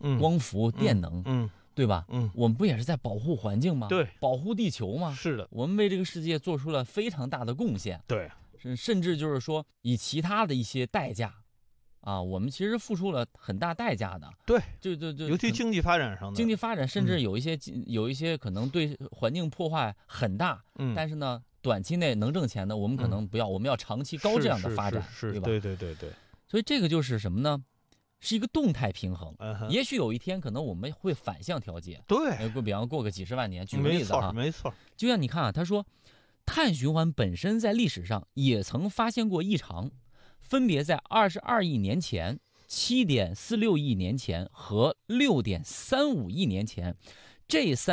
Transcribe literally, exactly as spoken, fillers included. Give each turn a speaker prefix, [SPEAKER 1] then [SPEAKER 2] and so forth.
[SPEAKER 1] 嗯、
[SPEAKER 2] 光伏、电能，
[SPEAKER 1] 嗯，
[SPEAKER 2] 对吧？
[SPEAKER 1] 嗯，
[SPEAKER 2] 我们不也是在保护环境吗？
[SPEAKER 1] 对，
[SPEAKER 2] 保护地球吗？
[SPEAKER 1] 是的，
[SPEAKER 2] 我们为这个世界做出了非常大的贡献。
[SPEAKER 1] 对，
[SPEAKER 2] 甚甚至就是说，以其他的一些代价，啊，我们其实付出了很大代价的。
[SPEAKER 1] 对，
[SPEAKER 2] 就就就，
[SPEAKER 1] 尤其经济发展上的，
[SPEAKER 2] 经济发展，甚至有一些、嗯、有一些可能对环境破坏很大，
[SPEAKER 1] 嗯，
[SPEAKER 2] 但是呢，短期内能挣钱的，我们可能不要，嗯、我们要长期高质量的发展，
[SPEAKER 1] 是是是
[SPEAKER 2] 对吧？
[SPEAKER 1] 对对对对。
[SPEAKER 2] 所以这个就是什么呢？是一个动态平衡。
[SPEAKER 1] 嗯、
[SPEAKER 2] 也许有一天，可能我们会反向调节。
[SPEAKER 1] 对，
[SPEAKER 2] 过比方过个几十万年，举个例子哈，
[SPEAKER 1] 没错，没错。
[SPEAKER 2] 就像你看啊，他说，碳循环本身在历史上也曾发现过异常，分别在二十二亿年前、七点四六亿年前和六点三五亿年前，这三。